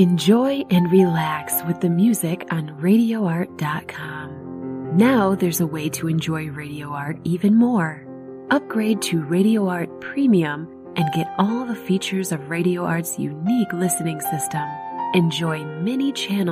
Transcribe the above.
Enjoy and relax with the music on RadioArt.com. Now there's a way to enjoy Radio Art even more. Upgrade to Radio Art Premium and get all the features of Radio Art's unique listening system. Enjoy many channels